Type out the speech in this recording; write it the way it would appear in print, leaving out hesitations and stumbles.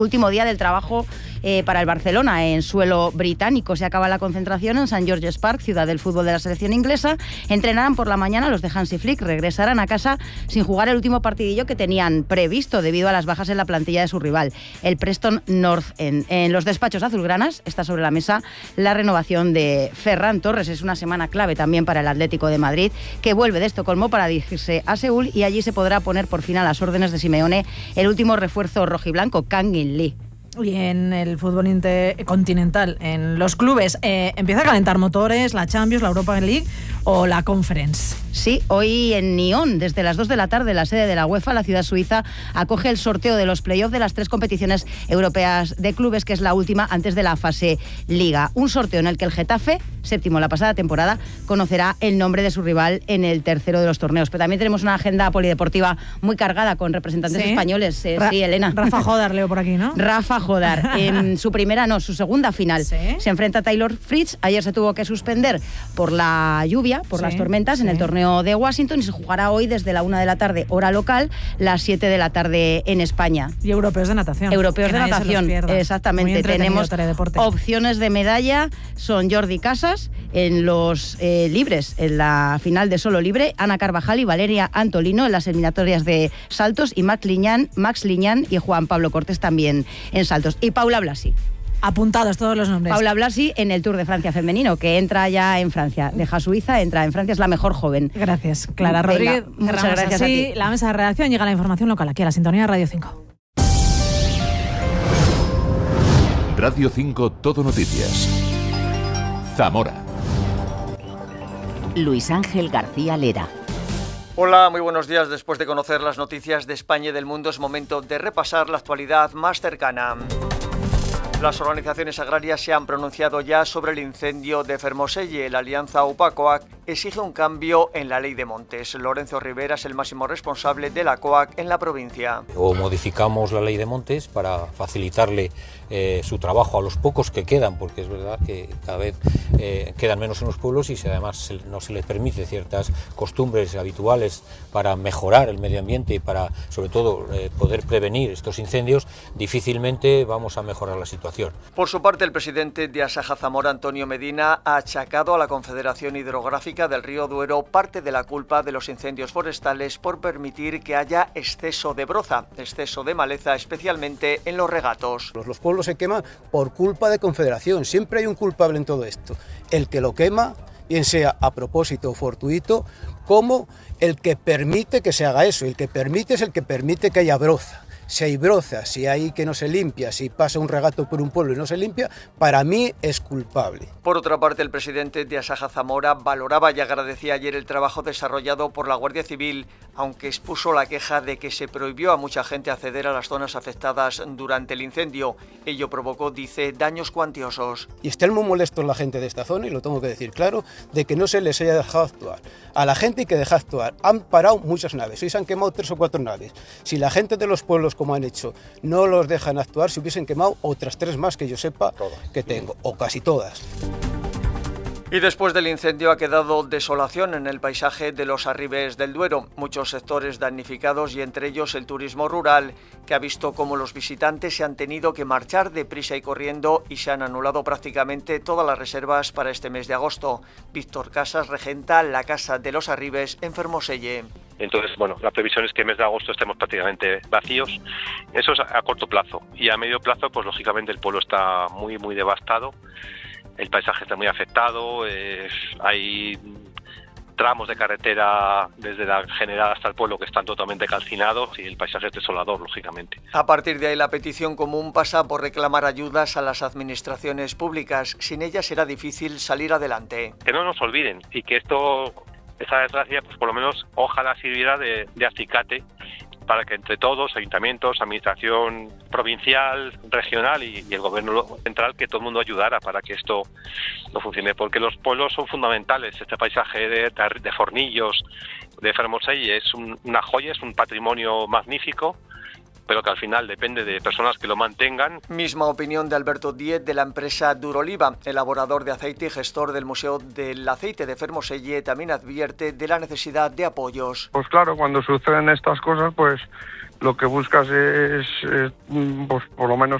Último día del trabajo para el Barcelona en suelo británico. Se acaba la concentración en St. George's Park, ciudad del fútbol de la selección inglesa. Entrenarán por la mañana los de Hansi Flick, regresarán a casa sin jugar el último partidillo que tenían previsto debido a las bajas en la plantilla de su rival, el Preston North End. En los despachos azulgranas está sobre la mesa la renovación de Ferran Torres. Es una semana clave también para el Atlético de Madrid, que vuelve de Estocolmo para dirigirse a Seúl, y allí se podrá poner por fin a las órdenes de Simeone el último refuerzo rojiblanco, Kang In Lee. Y en el fútbol continental, en los clubes, ¿empieza a calentar motores la Champions, la Europa League o la Conference? Sí, hoy en Nyon, desde las 2 de la tarde, la sede de la UEFA, la ciudad suiza, acoge el sorteo de los playoffs de las 3 competiciones europeas de clubes, que es la última antes de la fase Liga. Un sorteo en el que el Getafe, séptimo la pasada temporada, conocerá el nombre de su rival en el tercero de los torneos. Pero también tenemos una agenda polideportiva muy cargada con representantes españoles. Sí, Elena. Rafa Jodar, leo por aquí, ¿no? Rafa Jodar. Su segunda final. ¿Sí? Se enfrenta a Taylor Fritz. Ayer se tuvo que suspender por la lluvia, por las tormentas en el torneo de Washington, y se jugará hoy desde la 1 de la tarde, hora local, las 7 de la tarde en España. Y europeos de natación. Europeos de natación, exactamente. Tenemos opciones de medalla, son Jordi Casas en los libres, en la final de solo libre, Ana Carvajal y Valeria Antolino en las eliminatorias de saltos, y Max Liñán y Juan Pablo Cortés también en saltos. Y Paula Blasi. Apuntados todos los nombres. Paula Blasi en el Tour de Francia femenino, que entra ya en Francia. Deja Suiza, entra en Francia, es la mejor joven. Gracias, Clara Rodríguez. Muchas gracias a ti. La mesa de redacción, llega la información local aquí a la sintonía de Radio 5. Radio 5 Todo Noticias. Zamora. Luis Ángel García Lera. Hola, muy buenos días. Después de conocer las noticias de España y del mundo, es momento de repasar la actualidad más cercana. Las organizaciones agrarias se han pronunciado ya sobre el incendio de Fermoselle. La alianza UPA-COAG exige un cambio en la ley de montes. Lorenzo Rivera es el máximo responsable de la COAG en la provincia. O modificamos la ley de montes para facilitarle su trabajo a los pocos que quedan, porque es verdad que cada vez quedan menos en los pueblos, y si además no se les permite ciertas costumbres habituales para mejorar el medio ambiente y para, sobre todo, poder prevenir estos incendios, difícilmente vamos a mejorar la situación. Por su parte, el presidente de Asaja Zamora, Antonio Medina, ha achacado a la Confederación Hidrográfica del Río Duero parte de la culpa de los incendios forestales por permitir que haya exceso de broza, exceso de maleza, especialmente en los regatos. Los pueblos se queman por culpa de Confederación. Siempre hay un culpable en todo esto. El que lo quema, bien sea a propósito o fortuito, como el que permite que se haga eso. El que permite es el que permite que haya broza. Si hay broza, si hay que no se limpia, si pasa un regato por un pueblo y no se limpia, para mí es culpable. Por otra parte, el presidente de Asaja Zamora valoraba y agradecía ayer el trabajo desarrollado por la Guardia Civil, aunque expuso la queja de que se prohibió a mucha gente acceder a las zonas afectadas durante el incendio. Ello provocó, dice, daños cuantiosos. Y están muy molestos la gente de esta zona, y lo tengo que decir claro, de que no se les haya dejado actuar. A la gente hay que dejar actuar. Han parado muchas naves, hoy se han quemado 3 o 4 naves. Si la gente de los pueblos, como han hecho, no los dejan actuar, se hubiesen quemado otras 3 más que yo sepa que tengo, o casi todas. Y después del incendio ha quedado desolación en el paisaje de los Arribes del Duero. Muchos sectores damnificados, y entre ellos el turismo rural, que ha visto cómo los visitantes se han tenido que marchar deprisa y corriendo, y se han anulado prácticamente todas las reservas para este mes de agosto. Víctor Casas regenta la Casa de los Arribes en Fermoselle. Entonces, la previsión es que el mes de agosto estemos prácticamente vacíos. Eso es a corto plazo. Y a medio plazo, pues lógicamente el pueblo está muy, muy devastado. El paisaje está muy afectado. Hay tramos de carretera desde la general hasta el pueblo que están totalmente calcinados, y el paisaje es desolador, lógicamente. A partir de ahí, la petición común pasa por reclamar ayudas a las administraciones públicas. Sin ellas será difícil salir adelante. Que no nos olviden, y que esta desgracia, pues por lo menos ojalá sirviera de acicate para que entre todos, ayuntamientos, administración provincial, regional y el gobierno central, que todo el mundo ayudara para que esto no funcione, porque los pueblos son fundamentales. Este paisaje de Fornillos, de Fermoselle, es una joya, es un patrimonio magnífico, pero que al final depende de personas que lo mantengan. Misma opinión de Alberto Díez de la empresa Duroliva, elaborador de aceite y gestor del Museo del Aceite de Fermoselle, también advierte de la necesidad de apoyos. Pues claro, cuando suceden estas cosas, pues lo que buscas es pues por lo menos